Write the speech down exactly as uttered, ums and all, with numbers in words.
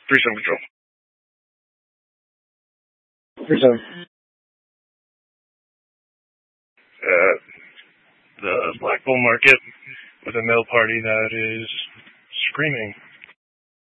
Three seven control. Three seven. Uh, the Black Bull Market with a male party that is screaming.